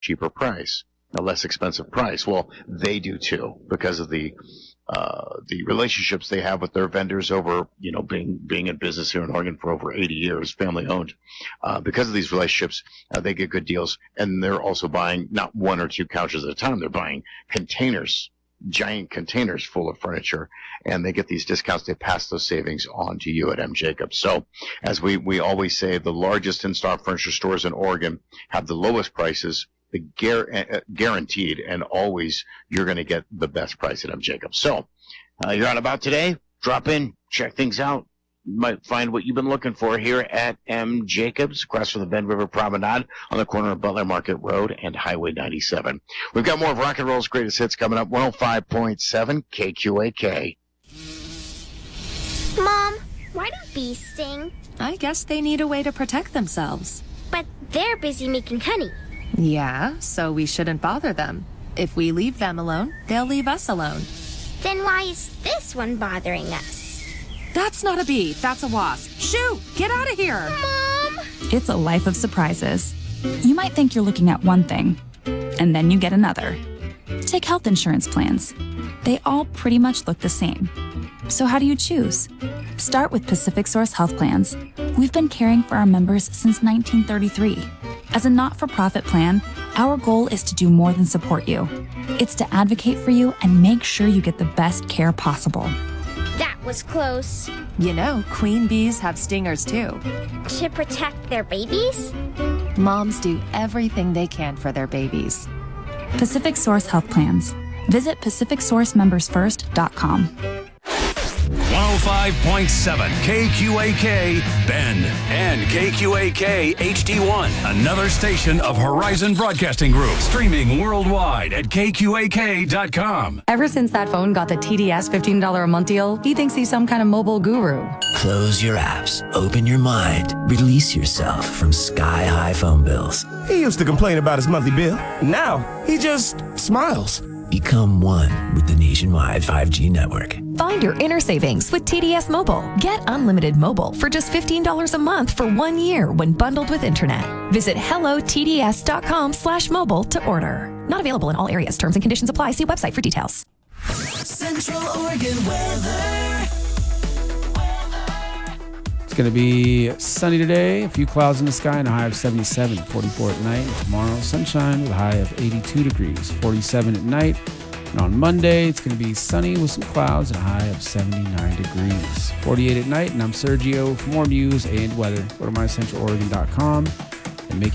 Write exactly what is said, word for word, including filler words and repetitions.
cheaper price, a less expensive price. Well, they do too, because of the uh, the relationships they have with their vendors over, you know, being being in business here in Oregon for over eighty years, family owned. Uh, because of these relationships, uh, they get good deals, and they're also buying not one or two couches at a time. They're buying containers, giant containers full of furniture, and they get these discounts. They pass those savings on to you at M. Jacobs. So, as we we always say, the largest in-stock furniture stores in Oregon have the lowest prices, the gar- guaranteed, and always you're going to get the best price at M. Jacobs. So, uh, you're out about today, drop in, check things out. You might find what you've been looking for here at M. Jacobs, across from the Bend River Promenade on the corner of Butler Market Road and Highway ninety-seven. We've got more of Rock and Roll's greatest hits coming up. one oh five point seven K Q A K. Mom, why do bees sting? I guess they need a way to protect themselves. But they're busy making honey. Yeah, so we shouldn't bother them. If we leave them alone, they'll leave us alone. Then why is this one bothering us? That's not a bee, that's a wasp. Shoo! Get out of here! Mom! It's a life of surprises. You might think you're looking at one thing, and then you get another. Take health insurance plans. They all pretty much look the same. So how do you choose? Start with Pacific Source Health Plans. We've been caring for our members since nineteen thirty-three. As a not-for-profit plan, our goal is to do more than support you. It's to advocate for you and make sure you get the best care possible. That was close. You know, queen bees have stingers too. To protect their babies? Moms do everything they can for their babies. Pacific Source Health Plans. Visit pacific source members first dot com. one oh five point seven K Q A K Bend and K Q A K H D one, another station of Horizon Broadcasting Group, streaming worldwide at K Q A K dot com. Ever since that phone got the T D S fifteen dollars a month deal, he thinks he's some kind of mobile guru. Close your apps, open your mind, release yourself from sky-high phone bills. He used to complain about his monthly bill. Now, he just smiles. Become one with the nationwide five G network. Find your inner savings with T D S Mobile. Get unlimited mobile for just fifteen dollars a month for one year when bundled with internet. Visit hello T D S dot com slash mobile to order. Not available in all areas. Terms and conditions apply. See website for details. Central Oregon weather. It's going to be sunny today, a few clouds in the sky, and a high of seventy-seven, forty-four at night. Tomorrow, sunshine with a high of eighty-two degrees, forty-seven at night. And on Monday, it's going to be sunny with some clouds and a high of seventy-nine degrees, forty-eight at night. And I'm Sergio. For more news and weather, go to my central oregon dot com.